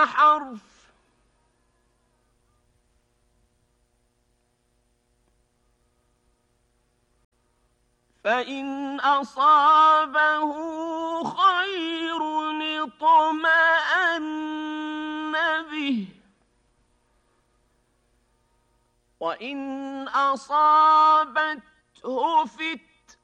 حرف فإن أصابه خير اطمأن به وإن أصابته فتنة